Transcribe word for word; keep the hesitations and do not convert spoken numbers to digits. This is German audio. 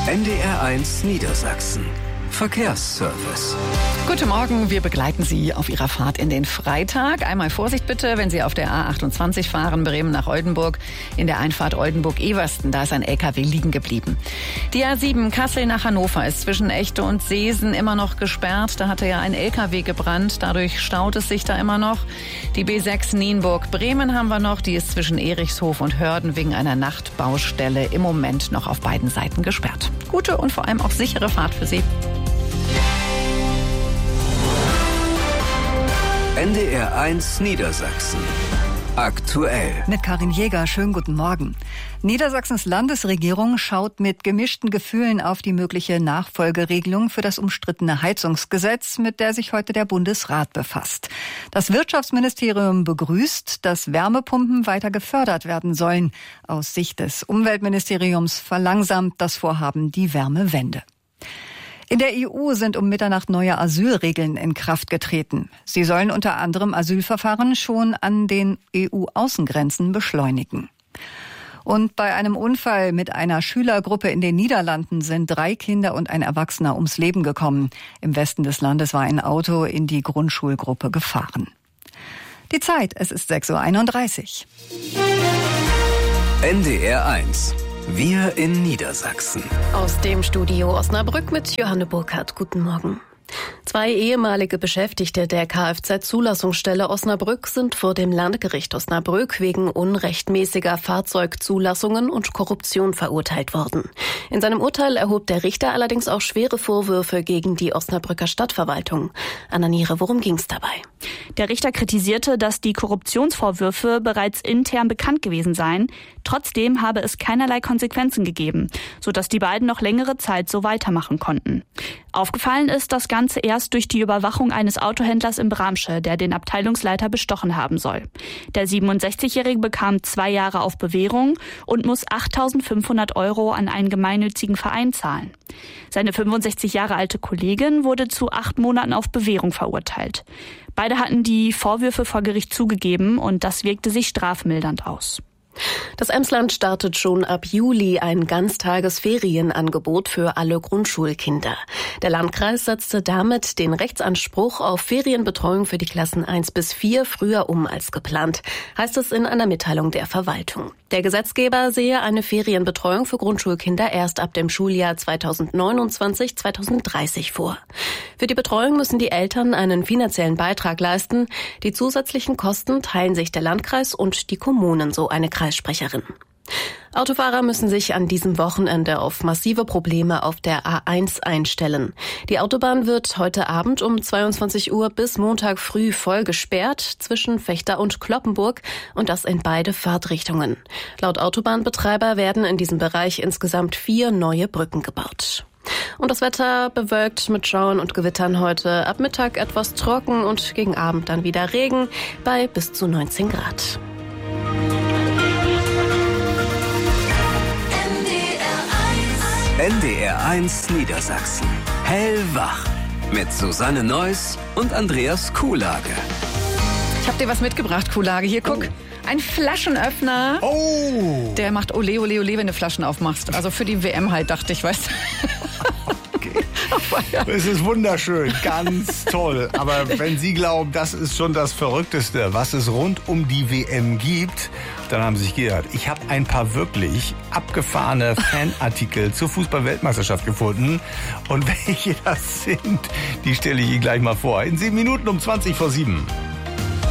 N D R eins Niedersachsen. Verkehrsservice. Guten Morgen, wir begleiten Sie auf Ihrer Fahrt in den Freitag. Einmal Vorsicht bitte, wenn Sie auf der A achtundzwanzig fahren, Bremen nach Oldenburg. In der Einfahrt Oldenburg-Eversten, da ist ein L K W liegen geblieben. Die A sieben Kassel nach Hannover ist zwischen Echte und Seesen immer noch gesperrt. Da hatte ja ein L K W gebrannt, dadurch staut es sich da immer noch. Die B sechs Nienburg-Bremen haben wir noch, die ist zwischen Erichshof und Hörden wegen einer Nachtbaustelle im Moment noch auf beiden Seiten gesperrt. Gute und vor allem auch sichere Fahrt für Sie. N D R eins Niedersachsen. Aktuell. Mit Karin Jäger, schönen guten Morgen. Niedersachsens Landesregierung schaut mit gemischten Gefühlen auf die mögliche Nachfolgeregelung für das umstrittene Heizungsgesetz, mit der sich heute der Bundesrat befasst. Das Wirtschaftsministerium begrüßt, dass Wärmepumpen weiter gefördert werden sollen. Aus Sicht des Umweltministeriums verlangsamt das Vorhaben die Wärmewende. In der E U sind um Mitternacht neue Asylregeln in Kraft getreten. Sie sollen unter anderem Asylverfahren schon an den E U-Außengrenzen beschleunigen. Und bei einem Unfall mit einer Schülergruppe in den Niederlanden sind drei Kinder und ein Erwachsener ums Leben gekommen. Im Westen des Landes war ein Auto in die Grundschulgruppe gefahren. Die Zeit, es ist sechs Uhr einunddreißig. N D R eins. Wir in Niedersachsen. Aus dem Studio Osnabrück mit Johanne Burkhardt. Guten Morgen. Zwei ehemalige Beschäftigte der Kfz-Zulassungsstelle Osnabrück sind vor dem Landgericht Osnabrück wegen unrechtmäßiger Fahrzeugzulassungen und Korruption verurteilt worden. In seinem Urteil erhob der Richter allerdings auch schwere Vorwürfe gegen die Osnabrücker Stadtverwaltung. Anna Niere, worum ging es dabei? Der Richter kritisierte, dass die Korruptionsvorwürfe bereits intern bekannt gewesen seien. Trotzdem habe es keinerlei Konsequenzen gegeben, sodass die beiden noch längere Zeit so weitermachen konnten. Aufgefallen ist das Ganze erst durch die Überwachung eines Autohändlers in Bramsche, der den Abteilungsleiter bestochen haben soll. Der siebenundsechzigjährige bekam zwei Jahre auf Bewährung und muss achttausendfünfhundert Euro an einen gemeinnützigen Verein zahlen. Seine fünfundsechzig Jahre alte Kollegin wurde zu acht Monaten auf Bewährung verurteilt. Beide hatten die Vorwürfe vor Gericht zugegeben und das wirkte sich strafmildernd aus. Das Emsland startet schon ab Juli ein Ganztagesferienangebot für alle Grundschulkinder. Der Landkreis setzte damit den Rechtsanspruch auf Ferienbetreuung für die Klassen eins bis vier früher um als geplant, heißt es in einer Mitteilung der Verwaltung. Der Gesetzgeber sehe eine Ferienbetreuung für Grundschulkinder erst ab dem Schuljahr zweitausendneunundzwanzig zweitausenddreißig vor. Für die Betreuung müssen die Eltern einen finanziellen Beitrag leisten. Die zusätzlichen Kosten teilen sich der Landkreis und die Kommunen, so eine Kreissprecherin. Autofahrer müssen sich an diesem Wochenende auf massive Probleme auf der A eins einstellen. Die Autobahn wird heute Abend um zweiundzwanzig Uhr bis Montag früh voll gesperrt zwischen Vechta und Cloppenburg und das in beide Fahrtrichtungen. Laut Autobahnbetreiber werden in diesem Bereich insgesamt vier neue Brücken gebaut. Und das Wetter bewölkt mit Schauern und Gewittern heute. Ab Mittag etwas trocken und gegen Abend dann wieder Regen bei bis zu neunzehn Grad. N D R eins Niedersachsen. Hellwach. Mit Susanne Neuss und Andreas Kuhlage. Ich habe dir was mitgebracht, Kuhlage. Hier, guck. Ein Flaschenöffner. Oh! Der macht Ole, Ole, Ole, wenn du Flaschen aufmachst. Also für die W M halt, dachte ich, weißt du. Es ist wunderschön, ganz toll. Aber wenn Sie glauben, das ist schon das Verrückteste, was es rund um die W M gibt, dann haben Sie sich geirrt. Ich habe ein paar wirklich abgefahrene Fanartikel zur Fußball-Weltmeisterschaft gefunden. Und welche das sind, die stelle ich Ihnen gleich mal vor. In sieben Minuten um zwanzig vor sieben.